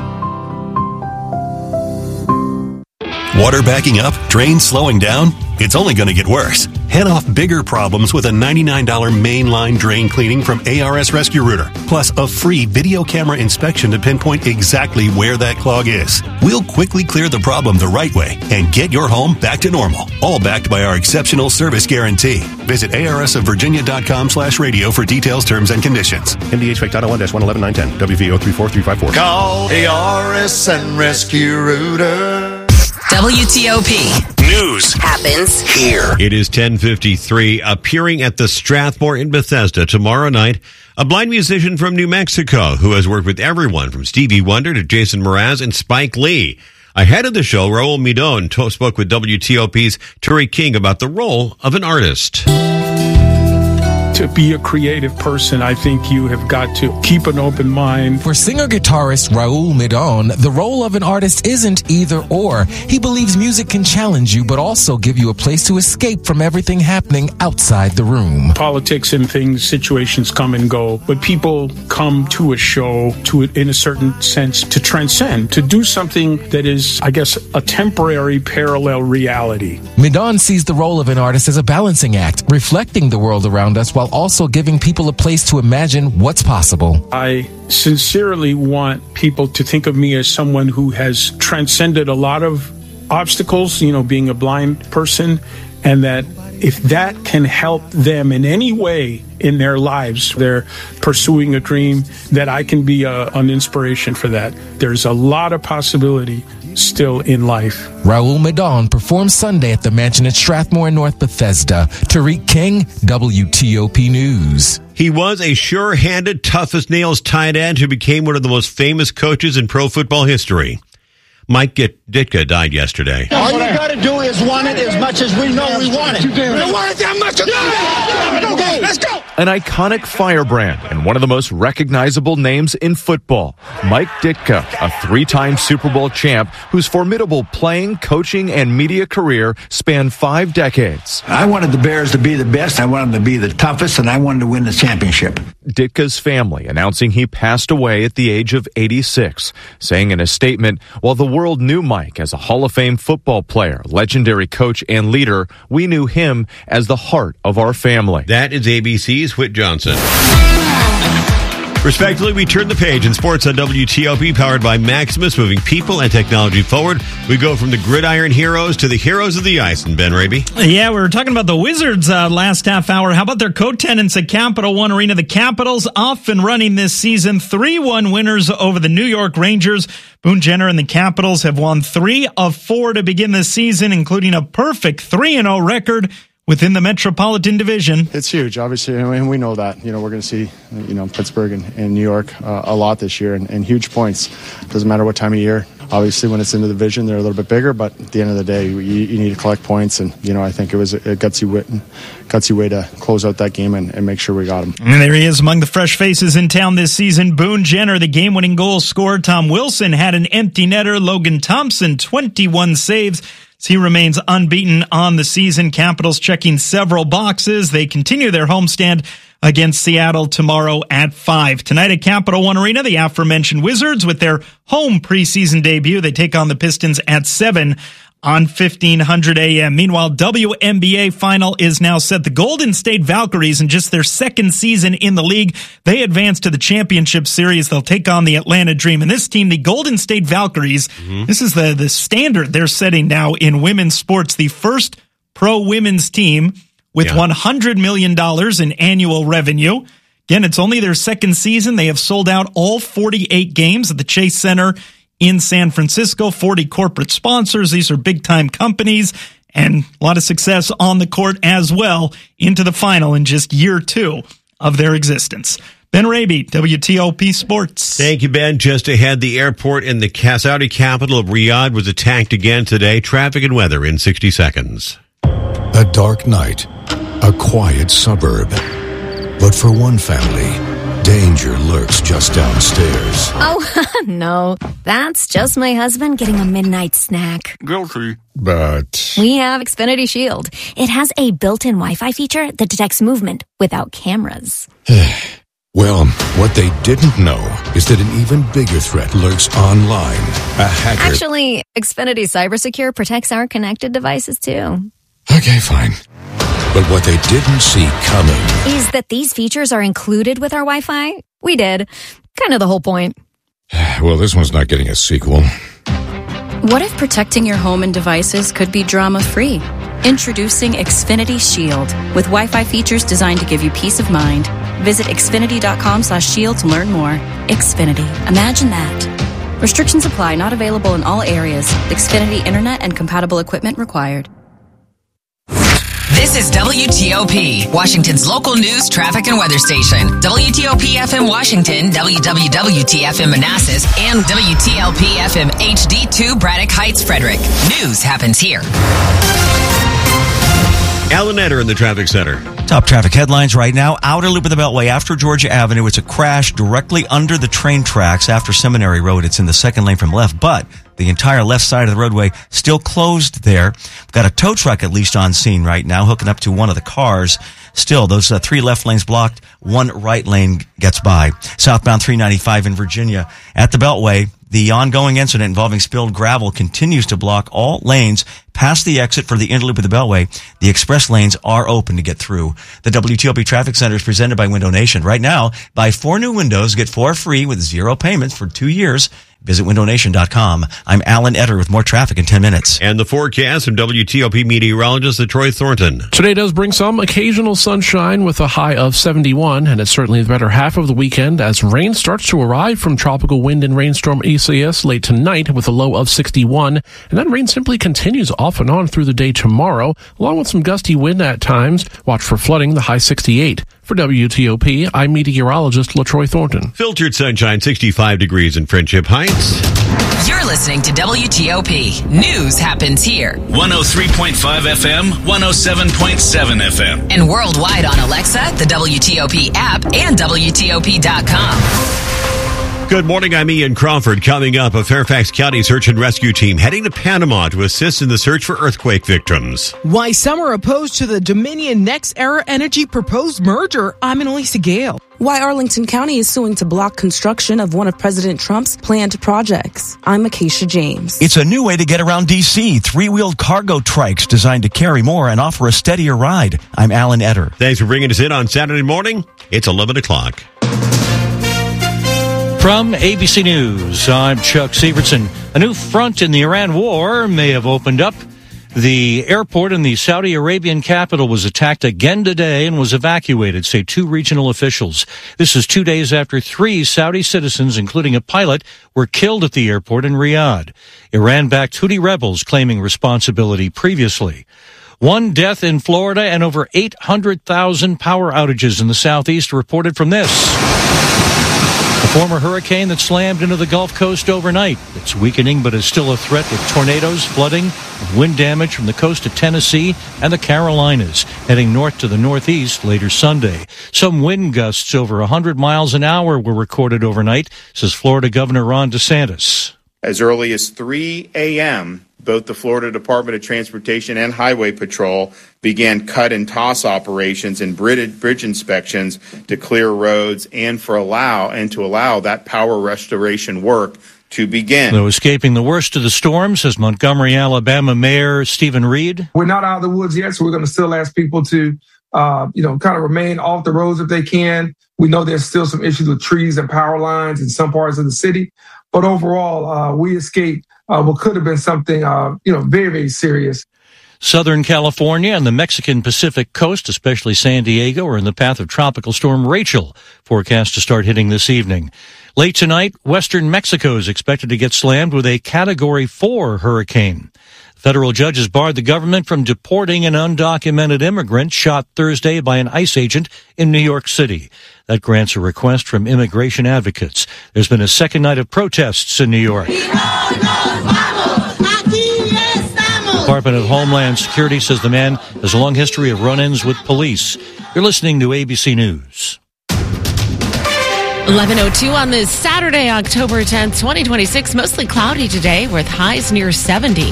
Water backing up? Drains slowing down? It's only going to get worse. Head off bigger problems with a ninety-nine dollars mainline drain cleaning from A R S Rescue Rooter, plus a free video camera inspection to pinpoint exactly where that clog is. We'll quickly clear the problem the right way and get your home back to normal, all backed by our exceptional service guarantee. Visit A R S of Virginia dot com slash radio for details, terms, and conditions. M D H F A C Title one dash one eleven nine ten, W V O three four three five four. Call A R S and Rescue Rooter. W T O P. News happens here. It is ten fifty-three. Appearing at the Strathmore in Bethesda tomorrow night, a blind musician from New Mexico who has worked with everyone from Stevie Wonder to Jason Mraz and Spike Lee. Ahead of the show, Raul Midon to- spoke with W T O P's Turi King about the role of an artist. To be a creative person, I think you have got to keep an open mind. For singer-guitarist Raul Midon, the role of an artist isn't either or. He believes music can challenge you, but also give you a place to escape from everything happening outside the room. Politics and things, situations come and go, but people come to a show to, in a certain sense, to transcend, to do something that is, I guess, a temporary parallel reality. Midon sees the role of an artist as a balancing act, reflecting the world around us while also giving people a place to imagine what's possible. I sincerely want people to think of me as someone who has transcended a lot of obstacles, you know, being a blind person, and that if that can help them in any way in their lives, they're pursuing a dream, that I can be a, an inspiration for that. There's a lot of possibility still in life. Raul Midon performs Sunday at the Mansion at Strathmore in North Bethesda. Tariq King, W T O P News. He was a sure-handed, tough-as-nails tight end who became one of the most famous coaches in pro football history. Mike Ditka died yesterday. All you got to do is want it as much as we know we want it. We don't want it that much. Okay, let's go. An iconic firebrand and one of the most recognizable names in football, Mike Ditka, a three-time Super Bowl champ whose formidable playing, coaching, and media career spanned five decades. I wanted the Bears to be the best, I wanted them to be the toughest, and I wanted to win the championship. Ditka's family announcing he passed away at the age of eighty-six, saying in a statement, while the world knew Mike as a Hall of Fame football player, legendary coach, and leader, we knew him as the heart of our family. That is A B C's Whit Johnson. Respectively, we turn the page in sports on W T O P, powered by Maximus, moving people and technology forward. We go from the gridiron heroes to the heroes of the ice. And Ben Raby. Yeah, we were talking about the Wizards uh, last half hour. How about their co-tenants at Capital One Arena? The Capitals off and running this season. three one winners over the New York Rangers. Boone Jenner and the Capitals have won three of four to begin this season, including a perfect three and oh record within the Metropolitan Division. It's huge, obviously, and we know that. You know, we're going to see, you know, Pittsburgh and, and New York uh, a lot this year, and, and huge points. Doesn't matter what time of year. Obviously, when it's in the division, they're a little bit bigger, but at the end of the day, you, you need to collect points, and, you know, I think it was a gutsy way, gutsy way to close out that game and, and make sure we got him. And there he is among the fresh faces in town this season. Boone Jenner, the game-winning goal scorer. Tom Wilson had an empty netter. Logan Thompson, twenty-one saves. He remains unbeaten on the season. Capitals checking several boxes. They continue their homestand against Seattle tomorrow at five. Tonight at Capital One Arena, the aforementioned Wizards with their home preseason debut. They take on the Pistons at seven on fifteen hundred A M. Meanwhile, W N B A final is now set. The Golden State Valkyries, in just their second season in the league, they advance to the championship series. They'll take on the Atlanta Dream. And this team, the Golden State Valkyries, mm-hmm. this is the, the standard they're setting now in women's sports. The first pro women's team with yeah. one hundred million dollars in annual revenue. Again, it's only their second season. They have sold out all forty-eight games at the Chase Center in San Francisco. forty corporate sponsors. These are big-time companies, and a lot of success on the court as well into the final in just year two of their existence. Ben Raby, W T O P Sports. Thank you, Ben. Just ahead, the airport in the Saudi capital of Riyadh was attacked again today. Traffic and weather in sixty seconds. A dark night, a quiet suburb. But for one family, danger lurks just downstairs. Oh, no. That's just my husband getting a midnight snack. Guilty. But we have Xfinity Shield. It has a built-in Wi-Fi feature that detects movement without cameras. Well, what they didn't know is that an even bigger threat lurks online. A hacker. Actually, Xfinity CyberSecure protects our connected devices, too. Okay, fine. But what they didn't see coming is that these features are included with our Wi-Fi. We did. Kind of the whole point. Well, this one's not getting a sequel. What if protecting your home and devices could be drama-free? Introducing Xfinity Shield with Wi-Fi features designed to give you peace of mind. Visit Xfinity.com slash shield to learn more. Xfinity. Imagine that. Restrictions apply. Not available in all areas. Xfinity Internet and compatible equipment required. This is W T O P, Washington's local news, traffic, and weather station. W T O P F M Washington, W W W T F M Manassas, and W T L P F M H D two Braddock Heights, Frederick. News happens here. Alan Etter in the traffic center. Top traffic headlines right now. Outer loop of the Beltway after Georgia Avenue. It's a crash directly under the train tracks after Seminary Road. It's in the second lane from left, but the entire left side of the roadway still closed there. We've got a tow truck at least on scene right now, hooking up to one of the cars. Still, those uh, three left lanes blocked, one right lane gets by. Southbound three ninety-five in Virginia at the Beltway. The ongoing incident involving spilled gravel continues to block all lanes past the exit for the interloop of the Beltway. The express lanes are open to get through. The W T O P Traffic Center is presented by Window Nation. Right now, buy four new windows, get four free with zero payments for two years. Visit window nation dot com. I'm Alan Etter with more traffic in ten minutes. And the forecast from W T O P meteorologist Troy Thornton. Today does bring some occasional sunshine with a high of seventy-one, and it's certainly the better half of the weekend as rain starts to arrive from tropical wind and rainstorm E C S late tonight with a low of sixty-one. And that rain simply continues off and on through the day tomorrow, along with some gusty wind at times. Watch for flooding, the high sixty-eight. For W T O P, I'm meteorologist LaTroy Thornton. Filtered sunshine, sixty-five degrees in Friendship Heights. You're listening to W T O P. News happens here. one oh three point five F M, one oh seven point seven F M. And worldwide on Alexa, the W T O P app, and W T O P dot com. Good morning, I'm Ian Crawford. Coming up, a Fairfax County search and rescue team heading to Panama to assist in the search for earthquake victims. Why some are opposed to the Dominion NextEra Energy proposed merger. I'm Annalisa Gale. Why Arlington County is suing to block construction of one of President Trump's planned projects. I'm Acacia James. It's a new way to get around D C. Three-wheeled cargo trikes designed to carry more and offer a steadier ride. I'm Alan Etter. Thanks for bringing us in on Saturday morning. It's eleven o'clock. From A B C News, I'm Chuck Severson. A new front in the Iran war may have opened up. The airport in the Saudi Arabian capital was attacked again today and was evacuated, say two regional officials. This is two days after three Saudi citizens, including a pilot, were killed at the airport in Riyadh. Iran-backed Houthi rebels claiming responsibility previously. One death in Florida and over eight hundred thousand power outages in the southeast reported from this. A former hurricane that slammed into the Gulf Coast overnight. It's weakening, but is still a threat with tornadoes, flooding, and wind damage from the coast of Tennessee and the Carolinas, heading north to the northeast later Sunday. Some wind gusts over one hundred miles an hour were recorded overnight, says Florida Governor Ron DeSantis. As early as three a.m., both the Florida Department of Transportation and Highway Patrol began cut and toss operations and bridge inspections to clear roads and for allow and to allow that power restoration work to begin. Though escaping the worst of the storm, says Montgomery, Alabama Mayor Stephen Reed. We're not out of the woods yet, so we're going to still ask people to, uh, you know, kind of remain off the roads if they can. We know there's still some issues with trees and power lines in some parts of the city, but overall, uh, we escaped Uh, what could have been something, uh, you know, very, very serious. Southern California and the Mexican Pacific coast, especially San Diego, are in the path of Tropical Storm Rachel, forecast to start hitting this evening. Late tonight, western Mexico is expected to get slammed with a Category four hurricane. Federal judges barred the government from deporting an undocumented immigrant shot Thursday by an ICE agent in New York City. That grants a request from immigration advocates. There's been a second night of protests in New York. Department of Homeland Security says the man has a long history of run-ins with police. You're listening to A B C News. eleven oh two on this Saturday, October tenth, twenty twenty-six. Mostly cloudy today with highs near seventy.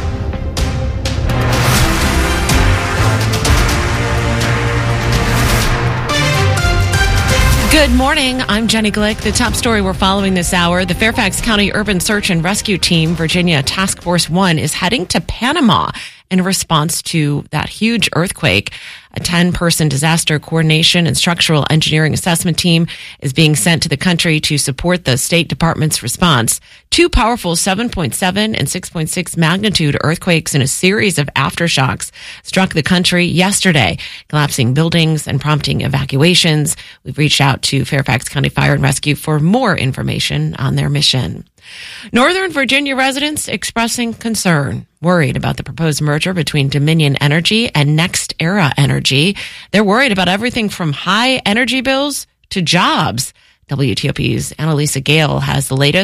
Good morning. I'm Jenny Glick. The top story we're following this hour, the Fairfax County Urban Search and Rescue Team, Virginia Task Force One, is heading to Panama in response to that huge earthquake. A ten-person disaster coordination and structural engineering assessment team is being sent to the country to support the State Department's response. Two powerful seven point seven and six point six magnitude earthquakes and a series of aftershocks struck the country yesterday, collapsing buildings and prompting evacuations. We've reached out to Fairfax County Fire and Rescue for more information on their mission. Northern Virginia residents expressing concern, worried about the proposed merger between Dominion Energy and NextEra Energy. They're worried about everything from high energy bills to jobs. W T O P's Annalisa Gale has the latest from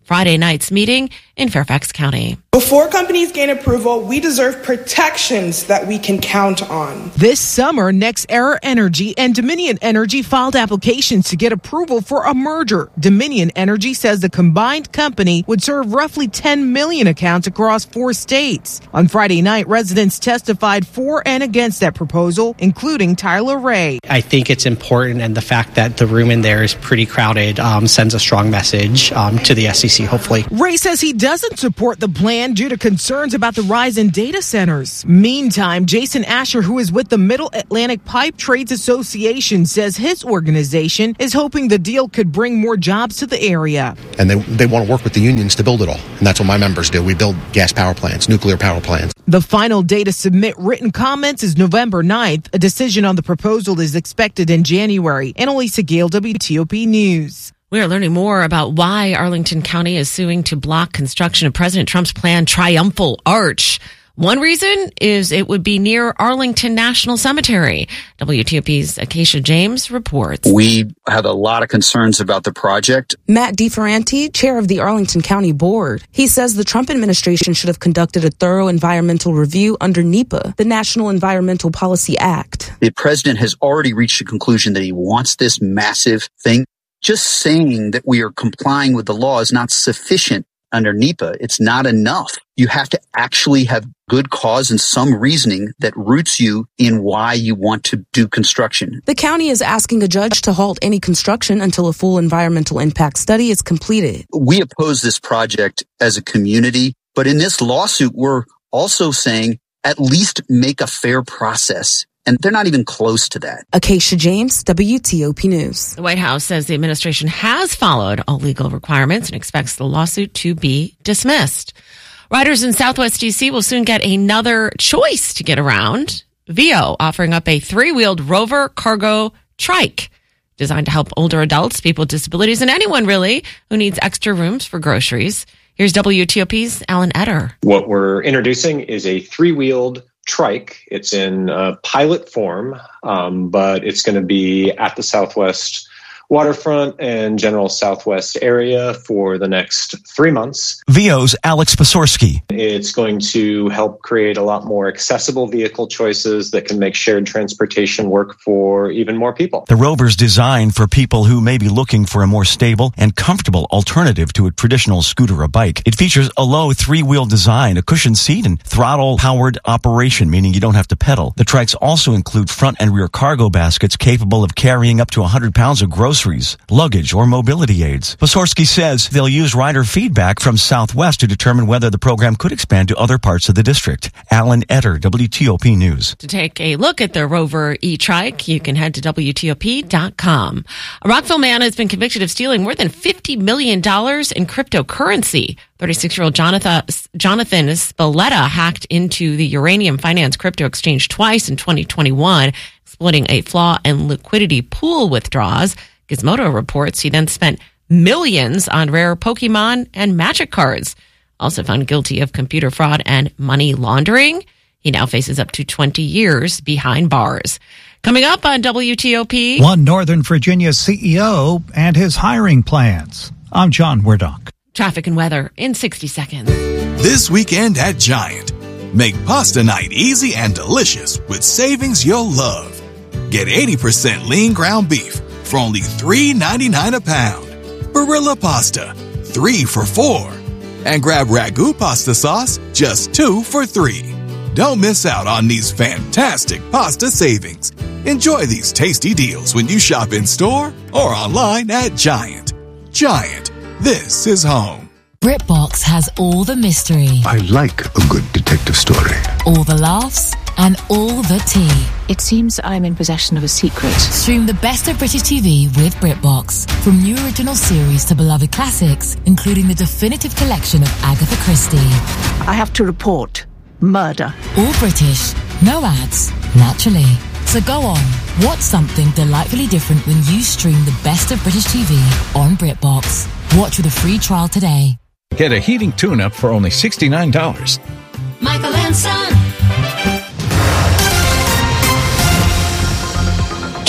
Friday night's meeting in Fairfax County. Before companies gain approval, we deserve protections that we can count on. This summer, NextEra Energy and Dominion Energy filed applications to get approval for a merger. Dominion Energy says the combined company would serve roughly ten million accounts across four states. On Friday night, residents testified for and against that proposal, including Tyler Ray. I think it's important, and the fact that the room in there is pretty crowded um, sends a strong message um, to the S E C, hopefully. Ray says he doesn't support the plan due to concerns about the rise in data centers. Meantime, Jason Asher, who is with the Middle Atlantic Pipe Trades Association, says his organization is hoping the deal could bring more jobs to the area. And they, they want to work with the unions to build it all. And that's what my members do. We build gas power plants, nuclear power plants. The final day to submit written comments is November ninth. A decision on the proposal is expected in January. Annalisa Gale, W T O P News. We are learning more about why Arlington County is suing to block construction of President Trump's planned Triumphal Arch. One reason is it would be near Arlington National Cemetery. W T O P's Acacia James reports. We had a lot of concerns about the project. Matt DeFerranti, chair of the Arlington County Board. He says the Trump administration should have conducted a thorough environmental review under NEPA, the National Environmental Policy Act. The president has already reached a conclusion that he wants this massive thing. Just saying that we are complying with the law is not sufficient under NEPA. It's not enough. You have to actually have good cause and some reasoning that roots you in why you want to do construction. The county is asking a judge to halt any construction until a full environmental impact study is completed. We oppose this project as a community, but in this lawsuit, we're also saying at least make a fair process. And they're not even close to that. Acacia James, W T O P News. The White House says the administration has followed all legal requirements and expects the lawsuit to be dismissed. Riders in Southwest D C will soon get another choice to get around. Vio offering up a three-wheeled Rover cargo trike designed to help older adults, people with disabilities, and anyone really who needs extra rooms for groceries. Here's W T O P's Alan Etter. What we're introducing is a three-wheeled trike. It's in uh, pilot form, um, but it's going to be at the Southwest waterfront and general Southwest area for the next three months. Vio's Alex Pasorski. It's going to help create a lot more accessible vehicle choices that can make shared transportation work for even more people. The Rover's designed for people who may be looking for a more stable and comfortable alternative to a traditional scooter or bike. It features a low three-wheel design, a cushioned seat, and throttle-powered operation, meaning you don't have to pedal. The trikes also include front and rear cargo baskets capable of carrying up to one hundred pounds of groceries, luggage, or mobility aids. Pasorski says they'll use rider feedback from Southwest to determine whether the program could expand to other parts of the district. Alan Etter, W T O P News. To take a look at the Rover e-trike, you can head to W T O P dot com. A Rockville man has been convicted of stealing more than fifty million dollars in cryptocurrency. thirty-six-year-old Jonathan, Jonathan Spalletta hacked into the Uranium Finance crypto exchange twice in twenty twenty-one, exploiting a flaw in liquidity pool withdrawals. Gizmodo reports he then spent millions on rare Pokemon and Magic cards. Also found guilty of computer fraud and money laundering. He now faces up to twenty years behind bars. Coming up on W T O P. One Northern Virginia C E O and his hiring plans. I'm John Werdock. Traffic and weather in sixty seconds. This weekend at Giant. Make pasta night easy and delicious with savings you'll love. Get eighty percent lean ground beef for only three ninety-nine a pound. Barilla pasta, three for four. And grab Ragu pasta sauce, just two for three. Don't miss out on these fantastic pasta savings. Enjoy these tasty deals when you shop in store or online at Giant. Giant, this is home. BritBox has all the mystery. I like a good detective story. All the laughs and all the tea. It seems I'm in possession of a secret. Stream the best of British T V with BritBox. From new original series to beloved classics, including the definitive collection of Agatha Christie. I have to report murder. All British, no ads, naturally. So go on, watch something delightfully different when you stream the best of British T V on BritBox. Watch with a free trial today. Get a heating tune-up for only sixty-nine dollars. Michael and Son.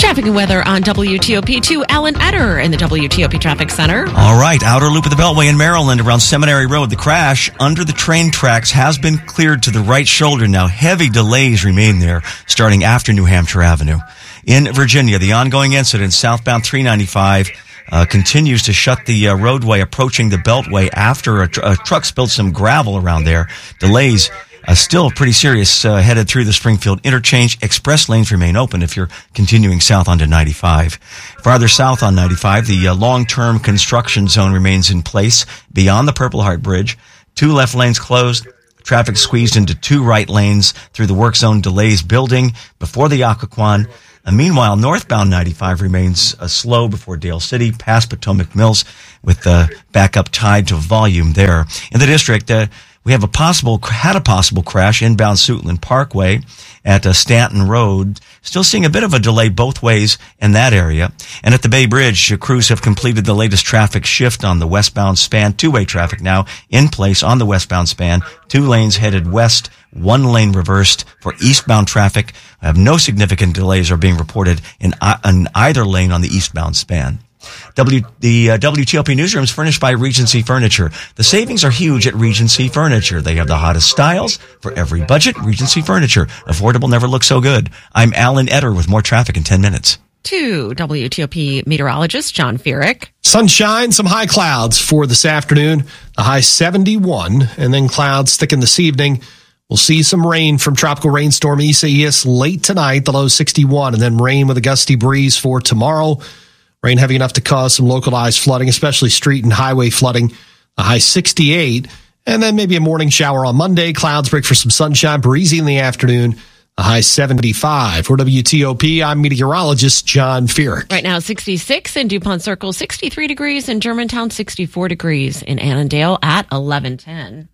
Traffic and weather on W T O P to Alan Etter in the W T O P Traffic Center. All right, outer loop of the Beltway in Maryland around Seminary Road. The crash under the train tracks has been cleared to the right shoulder. Now, heavy delays remain there starting after New Hampshire Avenue. In Virginia, the ongoing incident southbound three ninety-five uh, continues to shut the uh, roadway approaching the Beltway after a, tr- a truck spilled some gravel around there. Delays Uh, still pretty serious uh, headed through the Springfield interchange. Express lanes remain open if you're continuing south onto ninety-five. Farther south on ninety-five, the uh, long-term construction zone remains in place beyond the Purple Heart Bridge. Two left lanes closed. Traffic squeezed into two right lanes through the work zone delays building before the Occoquan. Uh, meanwhile, northbound ninety-five remains uh, slow before Dale City, past Potomac Mills, with the uh, backup tied to volume there. In the district, uh, we have a possible, had a possible crash inbound Suitland Parkway at uh, Stanton Road. Still seeing a bit of a delay both ways in that area. And at the Bay Bridge, uh, crews have completed the latest traffic shift on the westbound span. Two-way traffic now in place on the westbound span. Two lanes headed west, one lane reversed for eastbound traffic. I have no significant delays are being reported in, uh, in either lane on the eastbound span. W, the uh, W T O P newsroom is furnished by Regency Furniture. The savings are huge at Regency Furniture. They have the hottest styles for every budget. Regency Furniture. Affordable never looks so good. I'm Alan Etter with more traffic in ten minutes. To W T O P meteorologist John Feerick. Sunshine, some high clouds for this afternoon. The high seventy-one, and then clouds thicken this evening. We'll see some rain from tropical rainstorm Isaias late tonight, the low sixty-one, and then rain with a gusty breeze for tomorrow. Rain heavy enough to cause some localized flooding, especially street and highway flooding. A high sixty-eight, and then maybe a morning shower on Monday. Clouds break for some sunshine, breezy in the afternoon. A high seventy-five. For W T O P, I'm meteorologist John Feerick. Right now, sixty-six in DuPont Circle, sixty-three degrees in Germantown, sixty-four degrees in Annandale at eleven ten.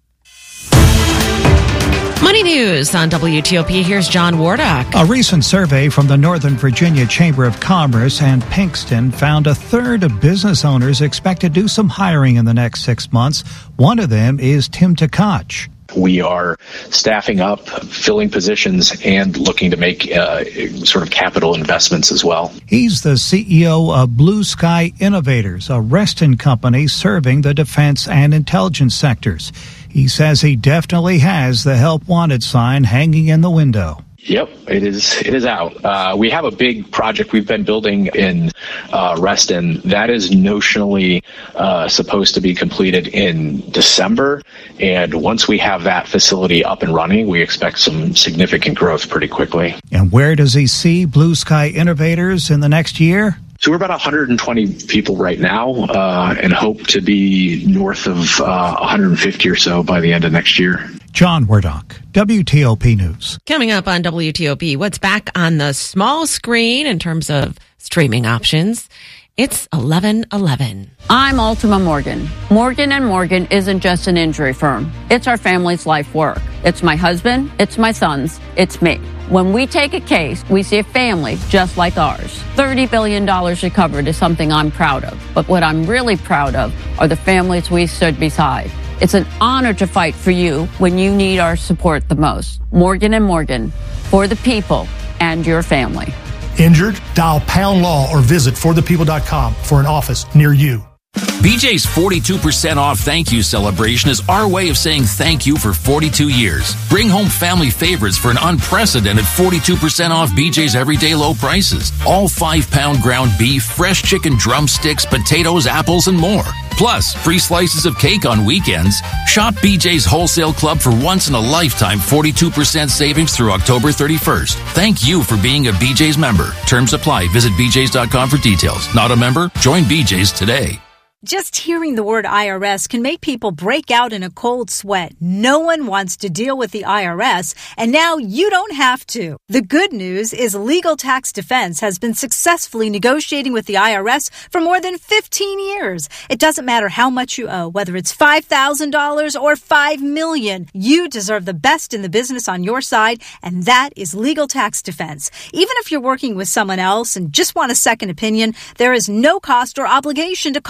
Money news on W T O P. Here's John Wardock. A recent survey from the Northern Virginia Chamber of Commerce and Pinkston found a third of business owners expect to do some hiring in the next six months. One of them is Tim Tkach. We are staffing up, filling positions, and looking to make uh, sort of capital investments as well. He's the C E O of Blue Sky Innovators, a Reston company serving the defense and intelligence sectors. He says he definitely has the help wanted sign hanging in the window. Yep, it is. It is out. Uh, we have a big project we've been building in uh, Reston that is notionally uh, supposed to be completed in December. And once we have that facility up and running, we expect some significant growth pretty quickly. And where does he see Blue Sky Innovators in the next year? So we're about one hundred twenty people right now, uh, and hope to be north of uh, one hundred fifty or so by the end of next year. John Wardock, W T O P News. Coming up on W T O P, what's back on the small screen in terms of streaming options? It's eleven eleven. I'm Ultima Morgan. Morgan and Morgan isn't just an injury firm. It's our family's life work. It's my husband, it's my sons, it's me. When we take a case, we see a family just like ours. thirty billion dollars recovered is something I'm proud of. But what I'm really proud of are the families we stood beside. It's an honor to fight for you when you need our support the most. Morgan and Morgan, for the people and your family. Injured? Dial Pound Law or visit for the people dot com for an office near you. B J's forty-two percent off thank you celebration is our way of saying thank you for forty-two years. Bring home family favorites for an unprecedented forty-two percent off B J's everyday low prices. All five-pound ground beef, fresh chicken drumsticks, potatoes, apples, and more. Plus, free slices of cake on weekends. Shop B J's Wholesale Club for once-in-a-lifetime forty-two percent savings through October thirty-first. Thank you for being a B J's member. Terms apply. Visit B J's dot com for details. Not a member? Join B J's today. Just hearing the word I R S can make people break out in a cold sweat. No one wants to deal with the I R S, and now you don't have to. The good news is Legal Tax Defense has been successfully negotiating with the I R S for more than fifteen years. It doesn't matter how much you owe, whether it's five thousand dollars or five million dollars. You deserve the best in the business on your side, and that is Legal Tax Defense. Even if you're working with someone else and just want a second opinion, there is no cost or obligation to call.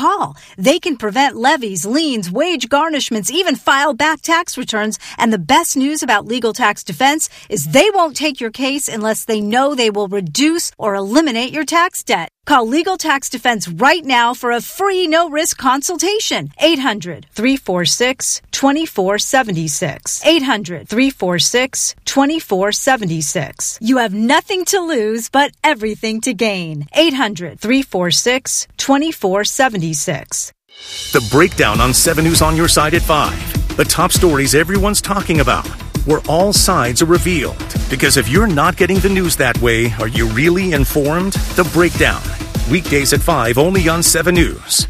They can prevent levies, liens, wage garnishments, even file back tax returns. And the best news about Legal Tax Defense is they won't take your case unless they know they will reduce or eliminate your tax debt. Call Legal Tax Defense right now for a free no-risk consultation. eight hundred, three four six, two four seven six. eight hundred, three four six, two four seven six. You have nothing to lose but everything to gain. eight hundred, three four six, two four seven six. The Breakdown on seven News on your side at five. The top stories everyone's talking about, where all sides are revealed. Because if you're not getting the news that way, are you really informed? The Breakdown. Weekdays at five, only on seven News.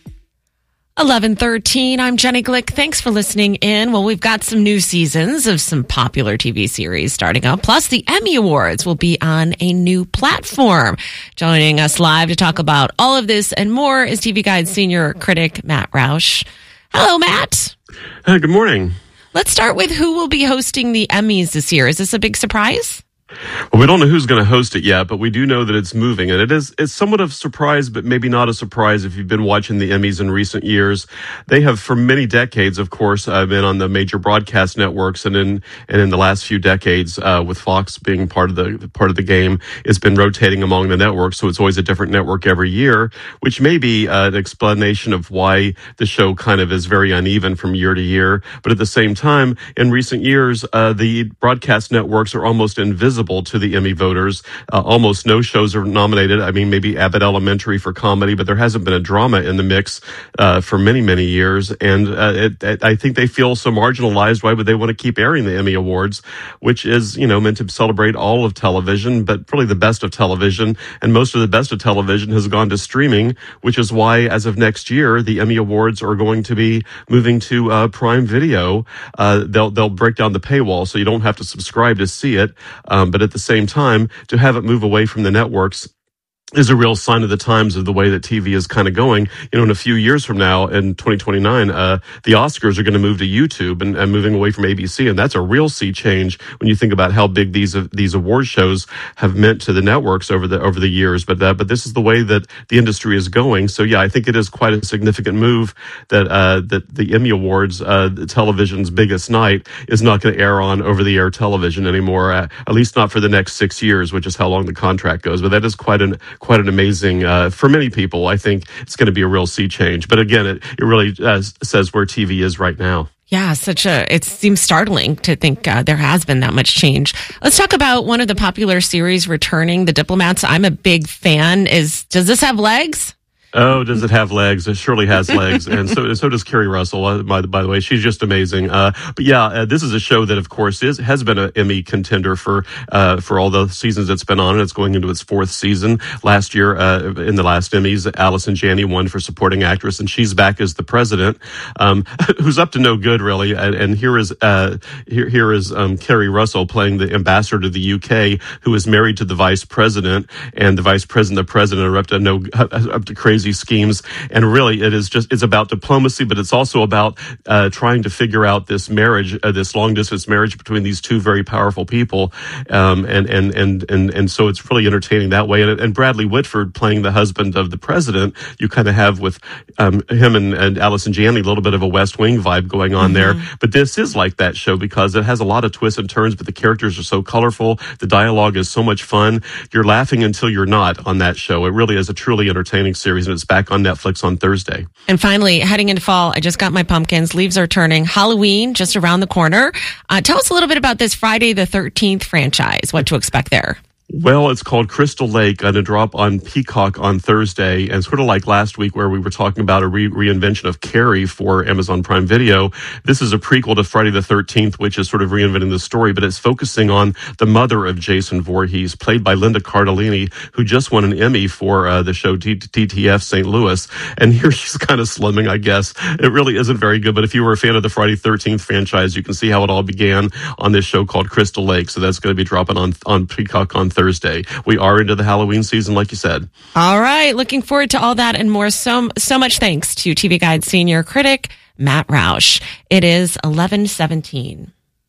eleven thirteen, I'm Jenny Glick. Thanks for listening in. Well, we've got some new seasons of some popular T V series starting up. Plus, the Emmy Awards will be on a new platform. Joining us live to talk about all of this and more is T V Guide senior critic Matt Roush. Hello, Matt. Hi, good morning. Let's start with who will be hosting the Emmys this year. Is this a big surprise? Well, we don't know who's going to host it yet, but we do know that it's moving. And it is it's somewhat of a surprise, but maybe not a surprise if you've been watching the Emmys in recent years. They have, for many decades, of course, uh, been on the major broadcast networks, and in and in the last few decades, uh, with Fox being part of the part of the game, it's been rotating among the networks. So it's always a different network every year, which may be uh, an explanation of why the show kind of is very uneven from year to year. But at the same time, in recent years, uh, the broadcast networks are almost invisible to the Emmy voters. Uh, almost no shows are nominated. I mean, maybe Abbott Elementary for comedy, but there hasn't been a drama in the mix uh, for many, many years. And uh, it, it, I think they feel so marginalized. Why would they want to keep airing the Emmy Awards, which is, you know, meant to celebrate all of television, but really the best of television. And most of the best of television has gone to streaming, which is why, as of next year, the Emmy Awards are going to be moving to uh, Prime Video. Uh, they'll they'll break down the paywall, so you don't have to subscribe to see it. Um, but at the same time, to have it move away from the networks is a real sign of the times of the way that T V is kind of going. You know, in a few years from now, in twenty twenty-nine, uh, the Oscars are going to move to YouTube and, and moving away from A B C. And that's a real sea change when you think about how big these, uh, these award shows have meant to the networks over the, over the years. But, uh, but this is the way that the industry is going. So yeah, I think it is quite a significant move that, uh, that the Emmy Awards, uh, the television's biggest night, is not going to air on over the air television anymore, uh, at least not for the next six years, which is how long the contract goes. But that is quite an, quite an amazing, uh, for many people, I think it's going to be a real sea change. But again, it, it really uh, says where T V is right now. Yeah, such a, it seems startling to think uh, there has been that much change. Let's talk about one of the popular series returning, The Diplomats. I'm a big fan. Is, does this have legs? Oh, does it have legs? It surely has legs. And so, so does Kerry Russell, uh, by, by the way. She's just amazing. Uh, but yeah, uh, this is a show that, of course, is, has been an Emmy contender for, uh, for all the seasons it's been on. And it's going into its fourth season. Last year, uh, in the last Emmys, Allison Janney won for supporting actress, and she's back as the president, um, who's up to no good, really. And, and here is, uh, here, here is, um, Kerry Russell playing the ambassador to the U K, who is married to the vice president, and the vice president, the president are up to no, up to crazy schemes. And really, it is just, it's about diplomacy, but it's also about uh, trying to figure out this marriage, uh, this long distance marriage between these two very powerful people. Um, and, and, and, and, and so it's really entertaining that way. And, and Bradley Whitford playing the husband of the president, you kind of have with um, him and, and Allison Janney, a little bit of a West Wing vibe going on mm-hmm. there. But this is like that show because it has a lot of twists and turns, but the characters are so colorful. The dialogue is so much fun. You're laughing until you're not on that show. It really is a truly entertaining series. It's back on Netflix on Thursday. And finally, heading into fall, I just got my pumpkins. Leaves are turning. Halloween just around the corner. Uh, tell us a little bit about this Friday the thirteenth franchise. What to expect there? Well, it's called Crystal Lake, going to drop on Peacock on Thursday. And sort of like last week where we were talking about a re- reinvention of Carrie for Amazon Prime Video, this is a prequel to Friday the thirteenth, which is sort of reinventing the story, but it's focusing on the mother of Jason Voorhees, played by Linda Cardellini, who just won an Emmy for uh, the show T T F Saint Louis. And here she's kind of slumming, I guess. It really isn't very good, but if you were a fan of the Friday the thirteenth franchise, you can see how it all began on this show called Crystal Lake. So that's going to be dropping on, on Peacock on Thursday. Thursday. We are into the Halloween season, like you said. All right. Looking forward to all that and more. So, so much thanks to T V Guide senior critic Matt Roush. It is eleven seventeen.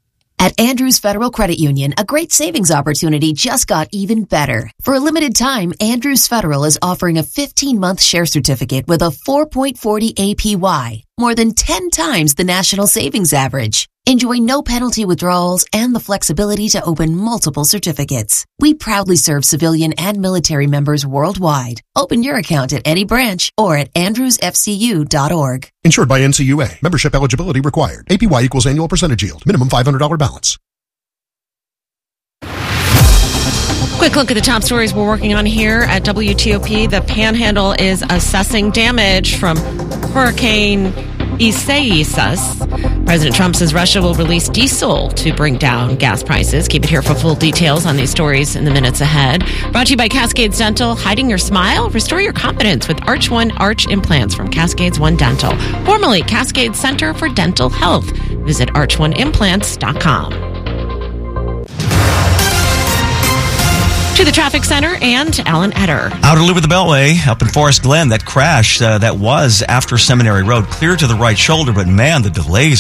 At Andrews Federal Credit Union, a great savings opportunity just got even better. For a limited time, Andrews Federal is offering a fifteen-month share certificate with a four point four zero A P Y, more than ten times the national savings average. Enjoy no penalty withdrawals and the flexibility to open multiple certificates. We proudly serve civilian and military members worldwide. Open your account at any branch or at andrews f c u dot org. Insured by N C U A. Membership eligibility required. A P Y equals annual percentage yield. Minimum five hundred dollars balance. Quick look at the top stories we're working on here at W T O P. The Panhandle is assessing damage from Hurricane Isaias. President Trump says Russia will release diesel to bring down gas prices. Keep it here for full details on these stories in the minutes ahead. Brought to you by Cascades Dental. Hiding your smile? Restore your confidence with Arch One Arch Implants from Cascades One Dental, formerly Cascades Center for Dental Health. Visit arch one implants dot com. To the traffic center and Alan Etter. Outer loop of the Beltway up in Forest Glen. That crash uh, that was after Seminary Road, clear to the right shoulder, but man, the delays